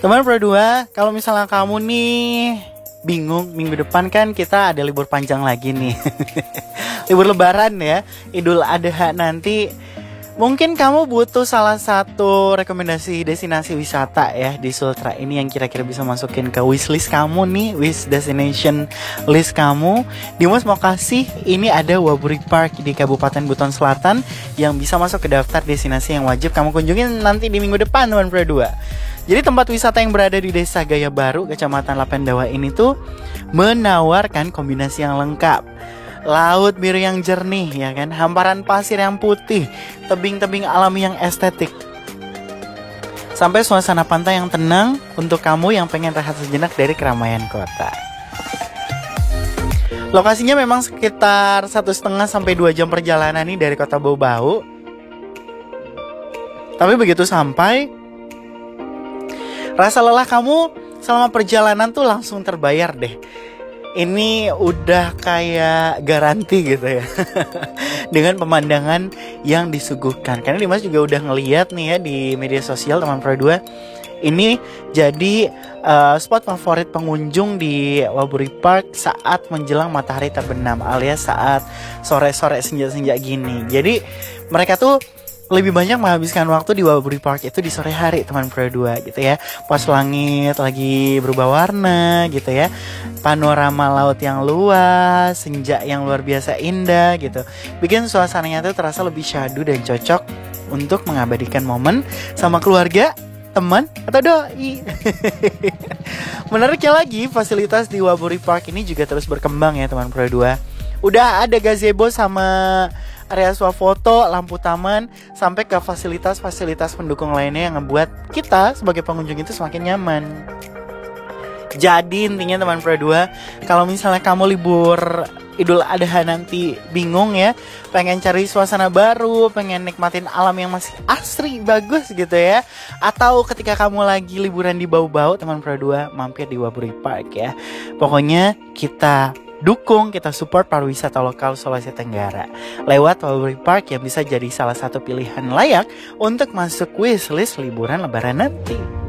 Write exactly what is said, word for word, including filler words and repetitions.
Teman Pro dua, kalau misalnya kamu nih bingung, minggu depan kan kita ada libur panjang lagi nih. Libur lebaran ya, Idul Adha nanti. Mungkin kamu butuh salah satu rekomendasi destinasi wisata ya di Sultra ini yang kira-kira bisa masukin ke wishlist kamu nih, wish destination list kamu. Dimas mau kasih, ini ada Waburi Park di Kabupaten Buton Selatan yang bisa masuk ke daftar destinasi yang wajib kamu kunjungin nanti di minggu depan, teman Pro dua. Jadi tempat wisata yang berada di Desa Gaya Baru, Kecamatan Lapendawa ini tuh menawarkan kombinasi yang lengkap. Laut biru yang jernih ya kan, hamparan pasir yang putih, tebing-tebing alami yang estetik, sampai suasana pantai yang tenang untuk kamu yang pengen rehat sejenak dari keramaian kota. Lokasinya memang sekitar satu setengah sampai dua jam perjalanan nih dari kota Bau-Bau. Tapi begitu sampai, rasa lelah kamu selama perjalanan tuh langsung terbayar deh. Ini udah kayak garansi gitu ya. Dengan pemandangan yang disuguhkan. Karena Dimas juga udah ngeliat nih ya di media sosial, teman Pro dua. Ini jadi uh, spot favorit pengunjung di Waburi Park saat menjelang matahari terbenam, alias saat sore-sore senja-senja gini. Jadi mereka tuh lebih banyak menghabiskan waktu di Waburi Park itu di sore hari, teman Pro dua gitu ya. Pas langit lagi berubah warna gitu ya. Panorama laut yang luas, senja yang luar biasa indah gitu. Bikin suasananya tuh terasa lebih syahdu dan cocok untuk mengabadikan momen sama keluarga, teman, atau doi. Menariknya lagi, fasilitas di Waburi Park ini juga terus berkembang ya, teman Pro dua. Udah ada gazebo sama area swafoto, lampu taman, sampai ke fasilitas-fasilitas pendukung lainnya yang ngebuat kita sebagai pengunjung itu semakin nyaman. Jadi intinya, teman Pro dua, kalau misalnya kamu libur Idul Adha nanti bingung ya, pengen cari suasana baru, pengen nikmatin alam yang masih asri, bagus gitu ya, atau ketika kamu lagi liburan di Bau-Bau, teman Pro dua, mampir di Waburi Park ya. Pokoknya kita dukung, kita support pariwisata lokal Sulawesi Tenggara lewat Waburi Park yang bisa jadi salah satu pilihan layak untuk masuk wishlist liburan lebaran nanti.